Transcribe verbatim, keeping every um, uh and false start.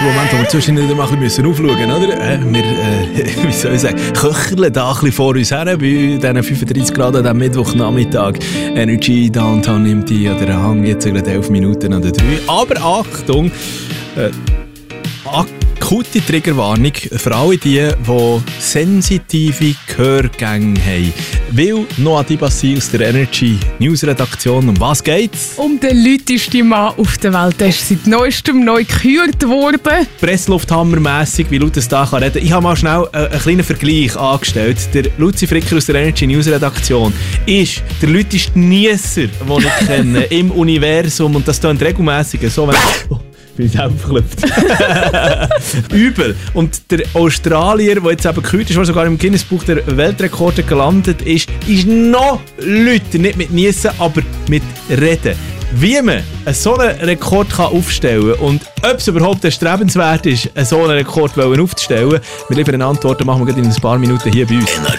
der Moment, wo wir zwischendurch mal ein bisschen aufschauen müssen, oder? Äh, wir, äh, wie soll ich sagen, köcheln da ein bisschen vor uns her, bei diesen fünfunddreißig Grad an diesem Mittwochnachmittag. Energy Downtown nimmt die an der Hang, jetzt gerade elf Minuten oder drei. Aber Achtung, äh, akute Triggerwarnung für alle die, die sensitive Gehörgänge haben. Weil Noah Dibassi aus der Energy News Redaktion, um was geht's? Um den lautesten Mann auf der Welt. Der ist seit neuestem neu gekürt worden. Presslufthammermässig, wie laut es da kann reden. Ich habe mal schnell einen, einen kleinen Vergleich angestellt. Der Luzi Fricker aus der Energy News Redaktion ist der lauteste Niesser, den ich kenne im Universum. Und das klingt regelmässig so, wenn bin ich aufgeklopft. Übel. Und der Australier, der jetzt eben gekürt ist, der sogar im Guinness-Buch der Weltrekorde gelandet ist, ist noch lauter. Nicht mit Niessen, aber mit Reden. Wie man so einen Rekord kann aufstellen kann und ob es überhaupt erstrebenswert ist, so einen Rekord aufzustellen, wir liefern Antworten, machen wir in ein paar Minuten hier bei uns.